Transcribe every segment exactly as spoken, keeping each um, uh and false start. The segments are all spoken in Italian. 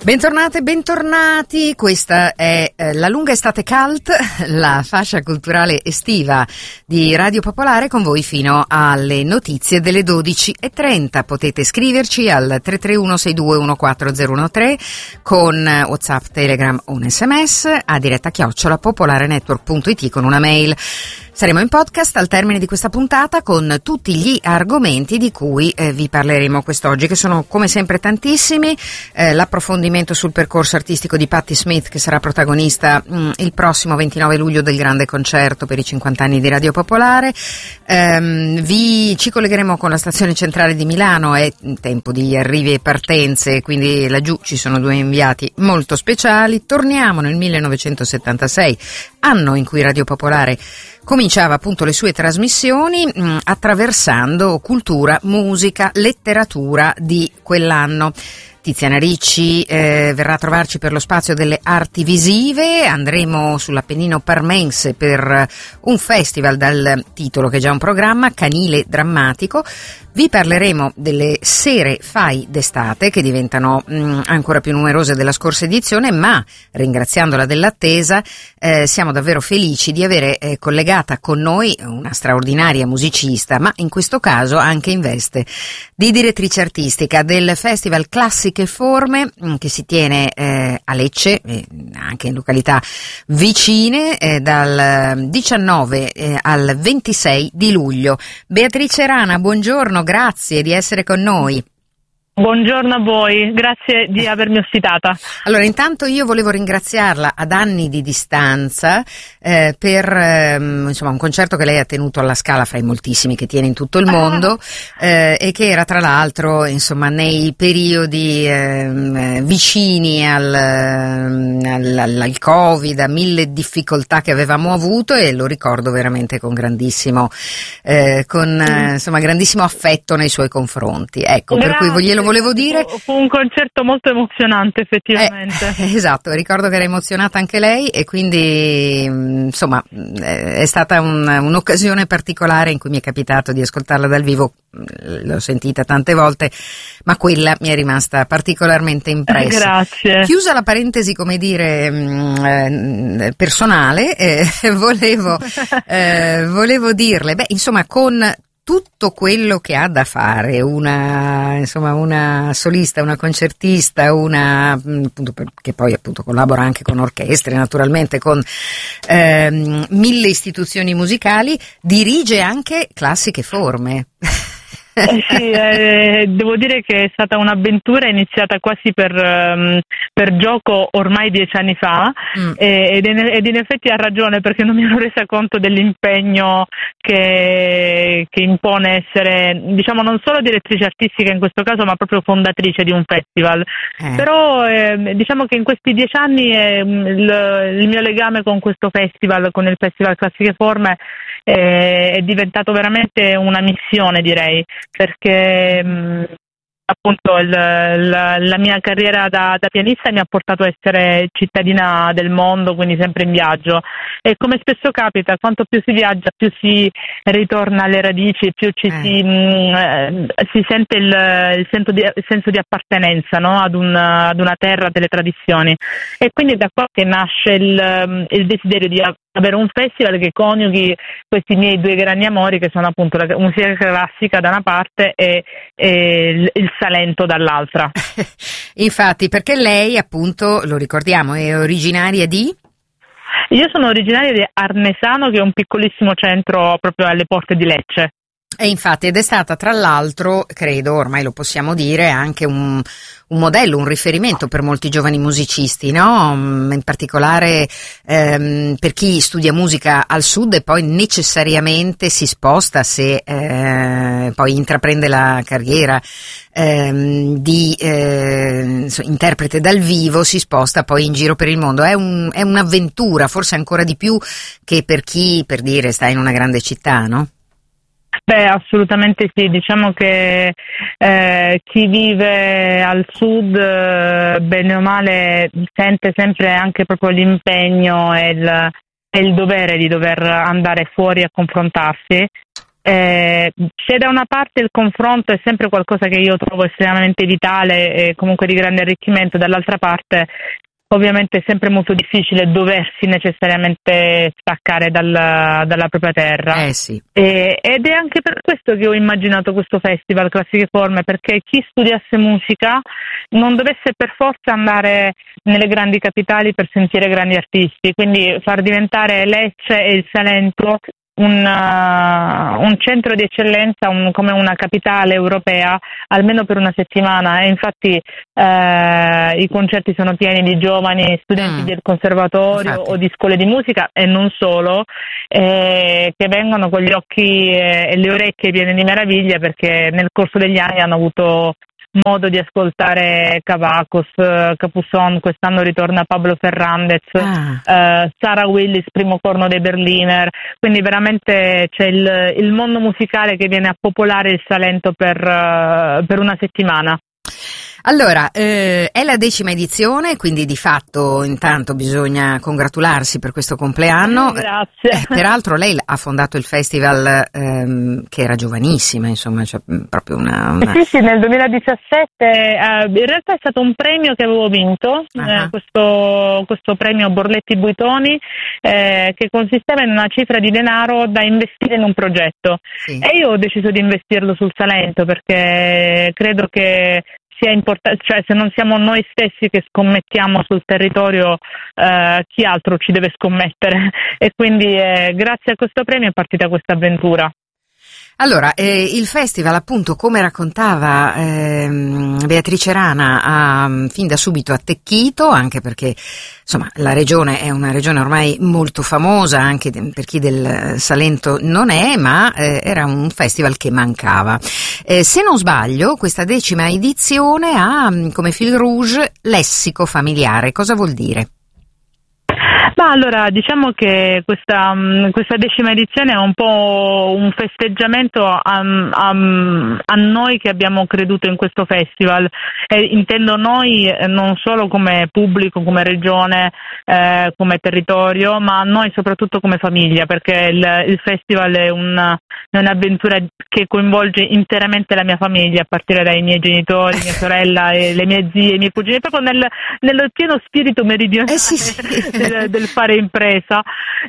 Bentornate, bentornati, questa è eh, La Lunga Estate Cult, la fascia culturale estiva di Radio Popolare, con voi fino alle notizie delle dodici e trenta. Potete scriverci al tre tre uno sei due uno quattro zero uno tre con WhatsApp, Telegram o un sms a diretta chiocciola popolarenetwork punto it con una mail. Saremo in podcast al termine di questa puntata con tutti gli argomenti di cui eh, vi parleremo quest'oggi, che sono come sempre tantissimi. Eh, l'approfondimento sul percorso artistico di Patti Smith, che sarà protagonista mh, il prossimo ventinove luglio del grande concerto per i cinquanta anni di Radio Popolare. Ehm, vi ci collegheremo con la stazione centrale di Milano, è tempo di arrivi e partenze, quindi laggiù ci sono due inviati molto speciali. Torniamo nel millenovecentosettantasei, anno in cui Radio Popolare cominciava appunto le sue trasmissioni mh, attraversando cultura, musica, letteratura di quell'anno. Tiziana Ricci eh, verrà a trovarci per lo spazio delle arti visive, andremo sull'Appennino parmense per un festival dal titolo che è già un programma, Canile Drammatico. Vi parleremo delle sere Fai d'estate, che diventano mh, ancora più numerose della scorsa edizione, ma ringraziandola dell'attesa eh, siamo davvero felici di avere eh, collegata con noi una straordinaria musicista, ma in questo caso anche in veste di direttrice artistica del Festival Classiche Forme, mh, che si tiene eh, a Lecce, eh, anche in località vicine, eh, dal diciannove eh, al ventisei di luglio. Beatrice Rana, buongiorno. Grazie di essere con noi. Buongiorno a voi, grazie di avermi ospitata. Allora, intanto io volevo ringraziarla ad anni di distanza eh, per ehm, insomma un concerto che lei ha tenuto alla Scala, fra i moltissimi che tiene in tutto il mondo, eh, e che era tra l'altro insomma nei periodi eh, vicini al, al, al, al Covid, a mille difficoltà che avevamo avuto, e lo ricordo veramente con grandissimo eh, con eh, insomma grandissimo affetto nei suoi confronti. Ecco, Grazie. Per cui glielo volevo dire. Fu un concerto molto emozionante, effettivamente. Eh, esatto, ricordo che era emozionata anche lei, e quindi insomma è stata un, un'occasione particolare in cui mi è capitato di ascoltarla dal vivo. L'ho sentita tante volte, ma quella mi è rimasta particolarmente impressa. Grazie. Chiusa la parentesi, come dire, mh, personale, eh, volevo, eh, volevo dirle, beh, insomma, con tutto quello che ha da fare una, insomma, una solista, una concertista, una appunto, che poi appunto collabora anche con orchestre, naturalmente con ehm, mille istituzioni musicali, dirige anche Classiche Forme. Eh sì, eh, devo dire che è stata un'avventura iniziata quasi per, um, per gioco ormai dieci anni fa, mm. e, ed, in, ed in effetti ha ragione, perché non mi ero resa conto dell'impegno che, che impone essere, diciamo, non solo direttrice artistica in questo caso, ma proprio fondatrice di un festival. Eh. Però eh, diciamo che in questi dieci anni eh, il, il mio legame con questo festival, con il Festival Classiche Forme, eh, è diventato veramente una missione, direi, perché mh, appunto il, la, la mia carriera da, da pianista mi ha portato a essere cittadina del mondo, quindi sempre in viaggio, e come spesso capita, quanto più si viaggia più si ritorna alle radici, più ci eh. si, mh, si sente il, il, senso di, il senso di appartenenza, no? ad, un, ad una terra delle tradizioni, e quindi da qua che nasce il, il desiderio di avere un festival che coniughi questi miei due grandi amori, che sono appunto la musica classica da una parte e, e il, il Salento dall'altra. Infatti, perché lei appunto, lo ricordiamo, è originaria di? Io sono originaria di Arnesano, che è un piccolissimo centro proprio alle porte di Lecce. E infatti, ed è stata tra l'altro, credo, ormai lo possiamo dire, anche un, un modello, un riferimento per molti giovani musicisti, no? In particolare ehm, per chi studia musica al sud e poi necessariamente si sposta, se eh, poi intraprende la carriera ehm, di eh, interprete dal vivo, si sposta poi in giro per il mondo. È, un, è un'avventura, forse ancora di più che per chi, per dire, sta in una grande città, no? Beh, assolutamente sì, diciamo che eh, chi vive al sud, eh, bene o male, sente sempre anche proprio l'impegno e il, e il dovere di dover andare fuori a confrontarsi, Eh, se da una parte il confronto è sempre qualcosa che io trovo estremamente vitale e comunque di grande arricchimento, dall'altra parte ovviamente è sempre molto difficile doversi necessariamente staccare dal, dalla propria terra. Eh sì. E, ed è anche per questo che ho immaginato questo festival Classiche Forme, perché chi studiasse musica non dovesse per forza andare nelle grandi capitali per sentire grandi artisti, quindi far diventare Lecce e il Salento Un, uh, un centro di eccellenza, un, come una capitale europea, almeno per una settimana. E infatti uh, i concerti sono pieni di giovani studenti mm. del conservatorio infatti. O di scuole di musica, e non solo, eh, che vengono con gli occhi e le orecchie piene di meraviglia, perché nel corso degli anni hanno avuto modo di ascoltare Cavacos, Capusson, quest'anno ritorna Pablo Ferrandez, ah. uh, Sarah Willis, primo corno dei Berliner, quindi veramente c'è il, il mondo musicale che viene a popolare il Salento per, uh, per una settimana. Allora, eh, è la decima edizione, quindi di fatto intanto bisogna congratularsi per questo compleanno. Grazie. Eh, peraltro lei ha fondato il festival ehm, che era giovanissima, insomma, cioè proprio una... una... Sì, sì, nel duemiladiciassette, eh, in realtà è stato un premio che avevo vinto, uh-huh. eh, questo, questo premio Borletti Buitoni, eh, che consisteva in una cifra di denaro da investire in un progetto. Sì. E io ho deciso di investirlo sul Salento, perché credo che sia importante, cioè se non siamo noi stessi che scommettiamo sul territorio, eh, chi altro ci deve scommettere? E quindi eh, grazie a questo premio è partita questa avventura. Allora, eh, il festival, appunto, come raccontava ehm, Beatrice Rana, ha fin da subito attecchito, anche perché insomma la regione è una regione ormai molto famosa, anche per chi del Salento non è, ma eh, era un festival che mancava. Eh, se non sbaglio, questa decima edizione ha come fil rouge lessico familiare. Cosa vuol dire? Ma allora, diciamo che questa, questa decima edizione è un po' un festeggiamento a, a, a noi che abbiamo creduto in questo festival. E intendo noi non solo come pubblico, come regione, eh, come territorio, ma noi soprattutto come famiglia, perché il, il festival è, un, è un'avventura che coinvolge interamente la mia famiglia, a partire dai miei genitori, mia sorella, e le mie zie, i miei cugini, proprio nel, nel pieno spirito meridionale eh sì, sì. del, del fare impresa,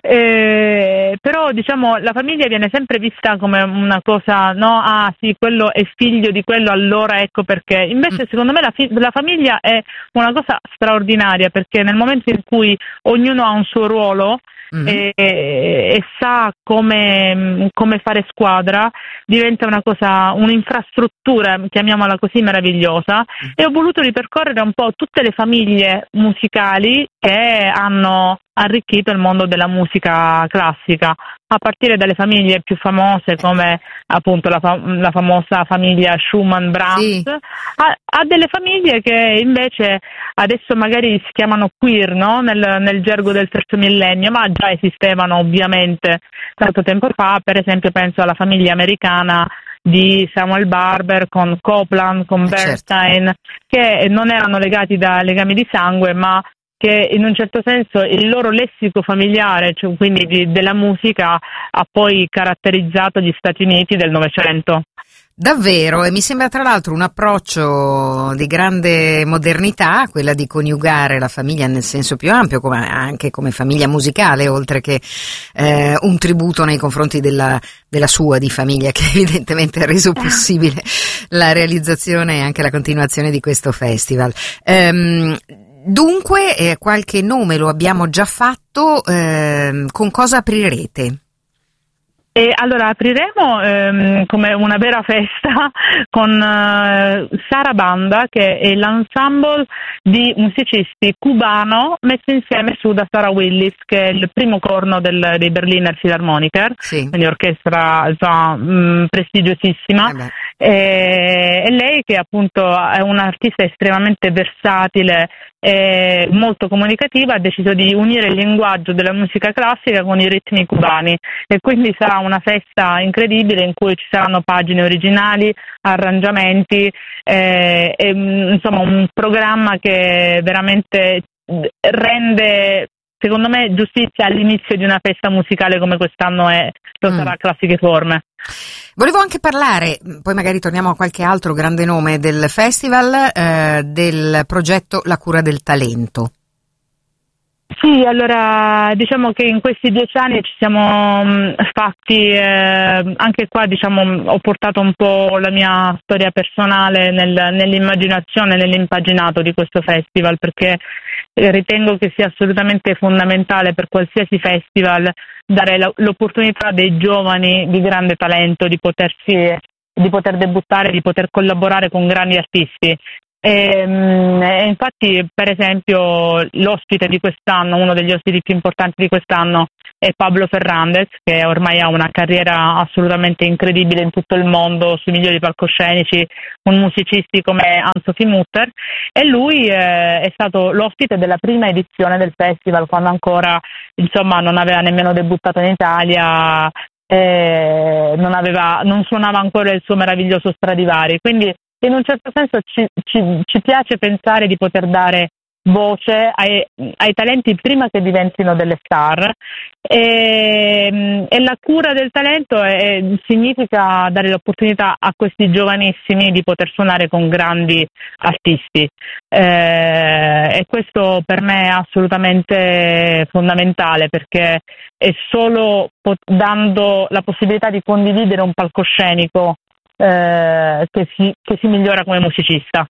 eh, però diciamo la famiglia viene sempre vista come una cosa, no, ah sì, quello è figlio di quello, allora ecco perché. Invece secondo me la, fi- la famiglia è una cosa straordinaria, perché nel momento in cui ognuno ha un suo ruolo, Mm-hmm. E, e sa come, come fare squadra, diventa una cosa, un'infrastruttura, chiamiamola così, meravigliosa. Mm-hmm. E ho voluto ripercorrere un po' tutte le famiglie musicali che hanno arricchito il mondo della musica classica, a partire dalle famiglie più famose come appunto la, fa- la famosa famiglia Schumann-Brahms, sì. a-, a delle famiglie che invece adesso magari si chiamano queer, no? nel, nel gergo del terzo millennio, ma già esistevano ovviamente tanto tempo fa. Per esempio penso alla famiglia americana di Samuel Barber con Copland, con Bernstein, certo. che non erano legati da legami di sangue, ma che in un certo senso il loro lessico familiare, cioè quindi di, della musica, ha poi caratterizzato gli Stati Uniti del Novecento. Davvero, e mi sembra tra l'altro un approccio di grande modernità, quella di coniugare la famiglia nel senso più ampio, come, anche come famiglia musicale, oltre che eh, un tributo nei confronti della, della sua di famiglia, che evidentemente ha reso possibile la realizzazione e anche la continuazione di questo festival. Ehm, Dunque, eh, qualche nome lo abbiamo già fatto, eh, con cosa aprirete? E allora apriremo ehm, come una vera festa con uh, Sara Banda, che è l'ensemble di musicisti cubano messo insieme su da Sarah Willis, che è il primo corno del, dei Berliner Philharmoniker, sì. Quindi orchestra insomma, mh, prestigiosissima. Eh e, e lei, che appunto è un'artista estremamente versatile e molto comunicativa, ha deciso di unire il linguaggio della musica classica con i ritmi cubani, e quindi sarà una festa incredibile in cui ci saranno pagine originali, arrangiamenti, eh, e insomma un programma che veramente rende secondo me giustizia all'inizio di una festa musicale come quest'anno è lo sarà mm. Classiche Forme. Volevo anche parlare, poi magari torniamo a qualche altro grande nome del festival, eh, del progetto La Cura del Talento. Sì, allora diciamo che in questi dieci anni ci siamo mh, fatti, eh, anche qua diciamo ho portato un po' la mia storia personale nel, nell'immaginazione, nell'impaginato di questo festival, perché ritengo che sia assolutamente fondamentale per qualsiasi festival dare la, l'opportunità dei giovani di grande talento di potersi, di poter debuttare, di poter collaborare con grandi artisti. E, e infatti, per esempio, l'ospite di quest'anno, uno degli ospiti più importanti di quest'anno è Pablo Ferrandez, che ormai ha una carriera assolutamente incredibile in tutto il mondo, sui migliori palcoscenici, con musicisti come Anne-Sophie Mutter, e lui eh, è stato l'ospite della prima edizione del festival, quando ancora insomma non aveva nemmeno debuttato in Italia, eh, non, aveva, non suonava ancora il suo meraviglioso Stradivari, quindi in un certo senso ci, ci, ci piace pensare di poter dare voce ai, ai talenti prima che diventino delle star, e, e la cura del talento è, significa dare l'opportunità a questi giovanissimi di poter suonare con grandi artisti, eh, e questo per me è assolutamente fondamentale, perché è solo pot- dando la possibilità di condividere un palcoscenico Eh, che, si, che si migliora come musicista.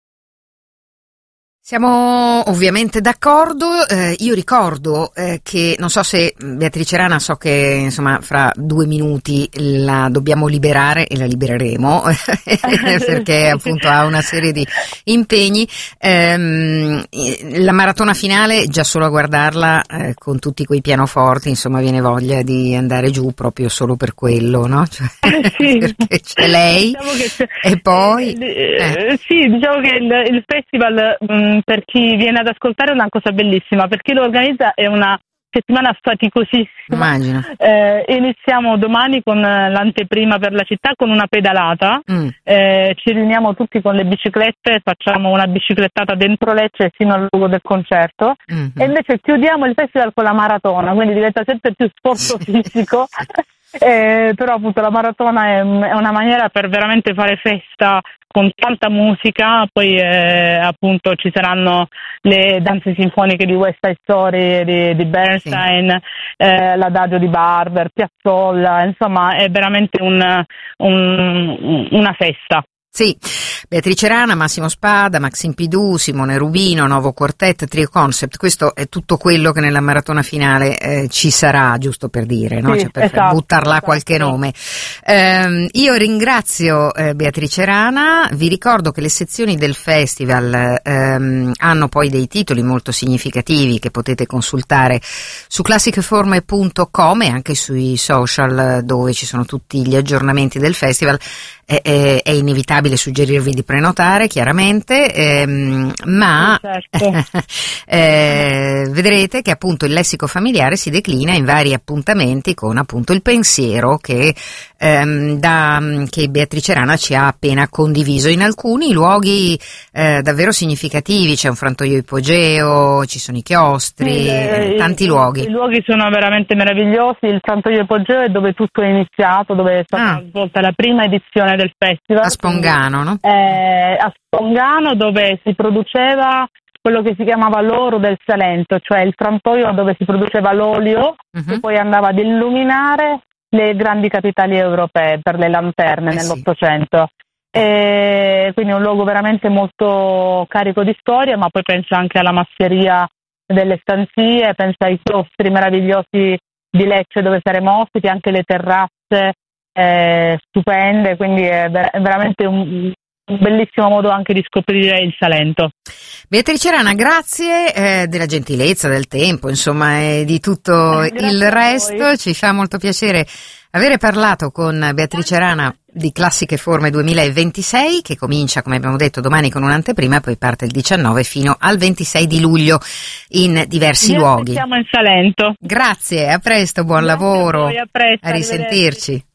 Siamo ovviamente d'accordo, eh, io ricordo eh, che, non so se Beatrice Rana, so che insomma fra due minuti la dobbiamo liberare e la libereremo perché appunto ha una serie di impegni, ehm, la maratona finale già solo a guardarla eh, con tutti quei pianoforti insomma viene voglia di andare giù proprio solo per quello, no? Cioè, sì. Perché c'è lei diciamo che e poi eh, eh. sì, diciamo che il, il festival mh, per chi viene ad ascoltare è una cosa bellissima, per chi lo organizza è una settimana faticosissima. Immagino. Eh, iniziamo domani con l'anteprima per la città, con una pedalata, mm. eh, ci riuniamo tutti con le biciclette, facciamo una biciclettata dentro Lecce fino al luogo del concerto, mm-hmm. e invece chiudiamo il festival con la maratona, quindi diventa sempre più sforzo fisico. Eh, però appunto la maratona è, è una maniera per veramente fare festa con tanta musica, poi eh, appunto ci saranno le danze sinfoniche di West Side Story di, di Bernstein, sì. eh, l'adagio di Barber, Piazzolla, insomma è veramente un, un, una festa. Sì, Beatrice Rana, Massimo Spada, Maxime Pidou, Simone Rubino, Novo Quartet, Trio Concept, questo è tutto quello che nella maratona finale eh, ci sarà, giusto per dire, no? Sì, cioè per esatto, buttar là esatto. qualche nome. Eh, io ringrazio eh, Beatrice Rana, vi ricordo che le sezioni del festival ehm, hanno poi dei titoli molto significativi che potete consultare su classicheforme punto com e anche sui social dove ci sono tutti gli aggiornamenti del festival. È, è, è inevitabile suggerirvi di prenotare, chiaramente, ehm, ma certo. eh, vedrete che appunto il lessico familiare si declina in vari appuntamenti con appunto il pensiero che, ehm, da, che Beatrice Rana ci ha appena condiviso. In alcuni luoghi eh, davvero significativi, c'è un frantoio ipogeo, ci sono i chiostri, sì, eh, tanti i, luoghi. I luoghi sono veramente meravigliosi, il frantoio ipogeo è dove tutto è iniziato, dove è stata ah. svolta la prima edizione del festival. A Spongano, no? Eh, a Spongano, dove si produceva quello che si chiamava l'oro del Salento, cioè il frantoio dove si produceva l'olio uh-huh. che poi andava ad illuminare le grandi capitali europee per le lanterne eh nell'Ottocento. Sì. E quindi è un luogo veramente molto carico di storia, ma poi penso anche alla masseria delle stanzie, penso ai chiostri meravigliosi di Lecce dove saremo ospiti, anche le terrazze eh, stupende, quindi è, ver- è veramente un, un bellissimo modo anche di scoprire il Salento. Beatrice Rana, grazie eh, della gentilezza, del tempo, insomma, e di tutto eh, il resto. Ci fa molto piacere avere parlato con Beatrice Rana di Classiche Forme duemilaventisei, che comincia, come abbiamo detto, domani con un'anteprima e poi parte il diciannove fino al ventisei di luglio in diversi Vi luoghi. Siamo in Salento. Grazie, a presto, buon Grazie lavoro, a, voi, a, presto, a risentirci.